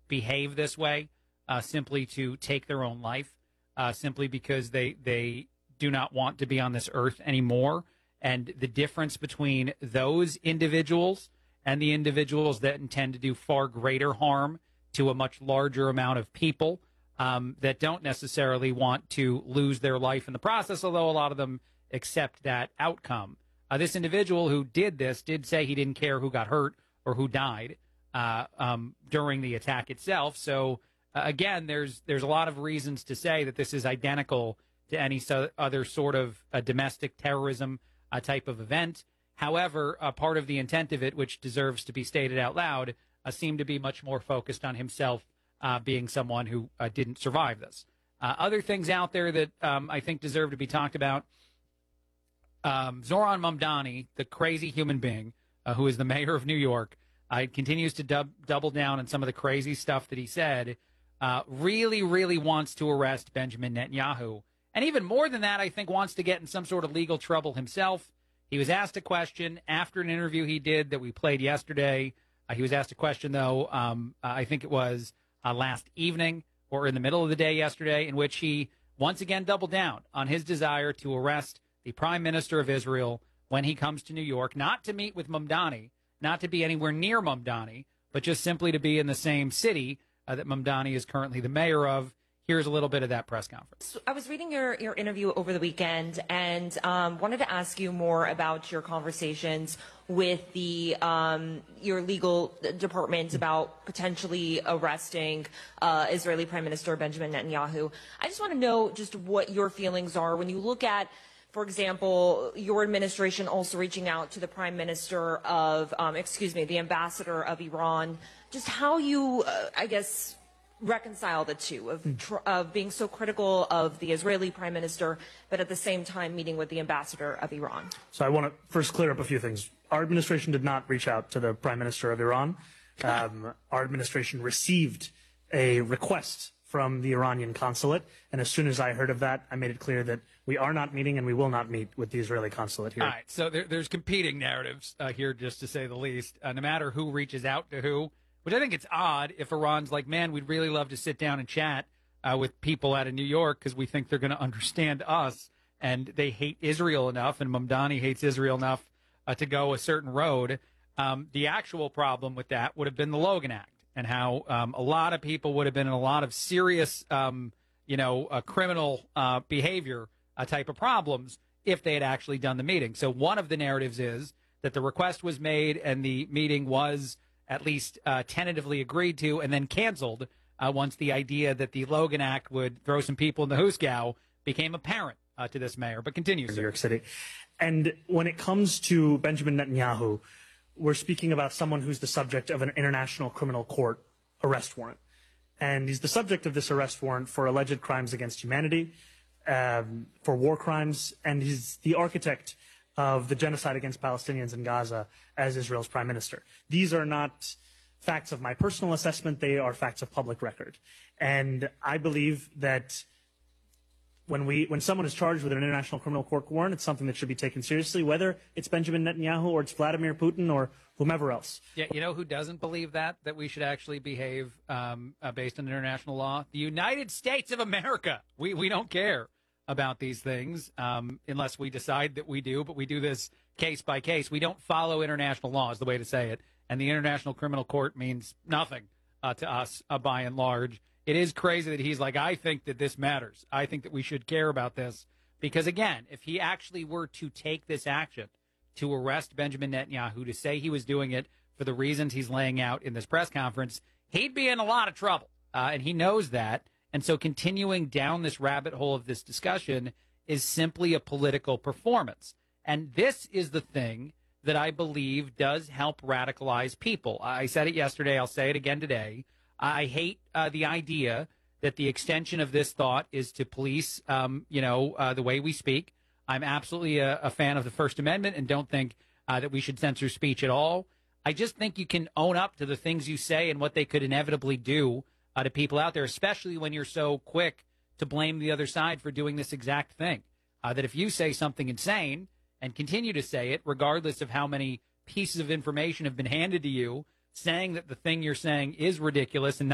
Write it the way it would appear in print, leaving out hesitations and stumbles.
behave this way simply to take their own life, simply because they do not want to be on this earth anymore. And the difference between those individuals and the individuals that intend to do far greater harm to a much larger amount of people that don't necessarily want to lose their life in the process, although a lot of them accept that outcome. This individual who did this did say he didn't care who got hurt or who died during the attack itself. So, again, there's a lot of reasons to say that this is identical to any other sort of domestic terrorism type of event. However, part of the intent of it, which deserves to be stated out loud, seemed to be much more focused on himself being someone who didn't survive this. Other things out there that I think deserve to be talked about. Zohran Mamdani, the crazy human being who is the mayor of New York, continues to double down on some of the crazy stuff that he said, really, really wants to arrest Benjamin Netanyahu. And even more than that, I think wants to get in some sort of legal trouble himself. He was asked a question after an interview he did that we played yesterday. He was asked a question, though, I think it was last evening or in the middle of the day yesterday, in which he once again doubled down on his desire to arrest the Prime Minister of Israel when he comes to New York, not to meet with Mamdani, not to be anywhere near Mamdani, but just simply to be in the same city that Mamdani is currently the mayor of. Here's a little bit of that press conference. So I was reading your interview over the weekend and wanted to ask you more about your conversations with the your legal department about potentially arresting Israeli Prime Minister Benjamin Netanyahu. I just want to know just what your feelings are when you look at, for example, your administration also reaching out to the Prime Minister of, the Ambassador of Iran, just how you, reconcile the two of being so critical of the Israeli Prime Minister, but at the same time meeting with the Ambassador of Iran. So I want to first clear up a few things. Our administration did not reach out to the Prime Minister of Iran. Our administration received a request from the Iranian consulate, and as soon as I heard of that, I made it clear that we are not meeting and we will not meet with the Israeli consulate here. All right, so there's competing narratives here, just to say the least, no matter who reaches out to who. Which I think it's odd if Iran's like, man, we'd really love to sit down and chat with people out of New York because we think they're going to understand us, and they hate Israel enough, and Mamdani hates Israel enough to go a certain road. The actual problem with that would have been the Logan Act and how a lot of people would have been in a lot of serious, criminal behavior type of problems if they had actually done the meeting. So one of the narratives is that the request was made and the meeting was at least tentatively agreed to and then canceled once the idea that the Logan Act would throw some people in the Hooskow became apparent to this mayor. But continue, sir. New York City. And when it comes to Benjamin Netanyahu, we're speaking about someone who's the subject of an international criminal court arrest warrant. And he's the subject of this arrest warrant for alleged crimes against humanity, for war crimes, and he's the architect of the genocide against Palestinians in Gaza as Israel's prime minister. These are not facts of my personal assessment. They are facts of public record. And I believe that when someone is charged with an international criminal court warrant, it's something that should be taken seriously, whether it's Benjamin Netanyahu or it's Vladimir Putin or whomever else. Yeah, you know who doesn't believe that we should actually behave based on international law? The United States of America. We don't care about these things unless we decide that we do, but we do this case by case. We don't follow international law is the way to say it, and the International Criminal Court means nothing to us by and large. It is crazy that he's like, I think that this matters. I think that we should care about this because, again, if he actually were to take this action to arrest Benjamin Netanyahu, to say he was doing it for the reasons he's laying out in this press conference, he'd be in a lot of trouble, and he knows that. And so continuing down this rabbit hole of this discussion is simply a political performance. And this is the thing that I believe does help radicalize people. I said it yesterday. I'll say it again today. I hate the idea that the extension of this thought is to police, the way we speak. I'm absolutely a fan of the First Amendment and don't think that we should censor speech at all. I just think you can own up to the things you say and what they could inevitably do to people out there, especially when you're so quick to blame the other side for doing this exact thing. That if you say something insane and continue to say it, regardless of how many pieces of information have been handed to you, saying that the thing you're saying is ridiculous and